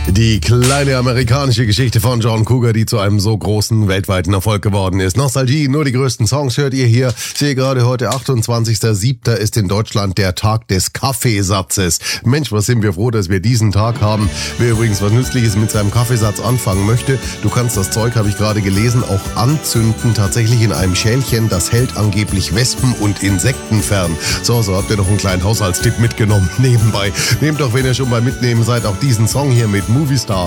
Die kleine amerikanische Geschichte von John Cougar, die zu einem so großen weltweiten Erfolg geworden ist. Nostalgie, nur die größten Songs hört ihr hier. Ich sehe gerade heute 28.07. ist in Deutschland der Tag des Kaffeesatzes. Mensch, was sind wir froh, dass wir diesen Tag haben. Wer übrigens was Nützliches mit seinem Kaffeesatz anfangen möchte, du kannst das Zeug, habe ich gerade gelesen, auch anzünden, tatsächlich in einem Schälchen. Das hält angeblich Wespen und Insekten fern. So habt ihr noch einen kleinen Haushaltstipp mitgenommen nebenbei. Nehmt doch, wenn ihr schon beim Mitnehmen seid, auch diesen Song hier mit Movie Star.